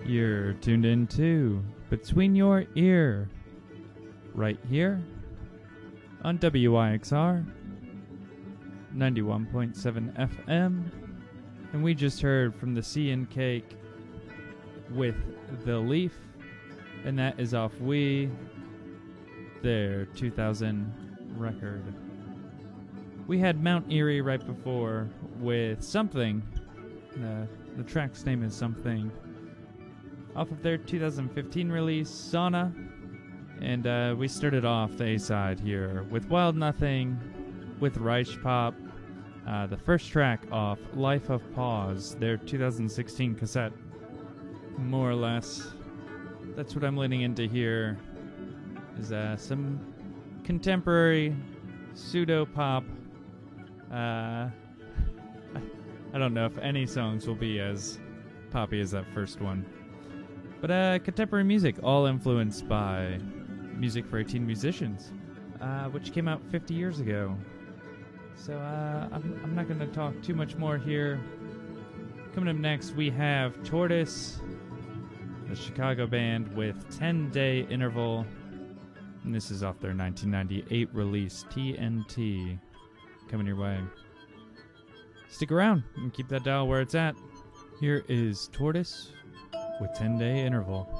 You're tuned in to Between Your Ear, right here on WYXR 91.7 FM. And we just heard from the Sea and Cake with The Leaf, and that is off We, their 2000 record. We had Mount Erie right before with Something. The track's name is Something, off of their 2015 release, Sauna. And we started off the A-side here with Wild Nothing, with Reich Pop, the first track off Life of Pause, their 2016 cassette. More or less, that's what I'm leaning into here, is some contemporary pseudo-pop. I don't know if any songs will be as poppy as that first one. But contemporary music, all influenced by Music for 18 Musicians, which came out 50 years ago. So I'm not going to talk too much more here. Coming up next, we have Tortoise, the Chicago band, with 10-Day Interval. And this is off their 1998 release, TNT. Coming your way. Stick around and keep that dial where it's at. Here is Tortoise with 10-Day Interval.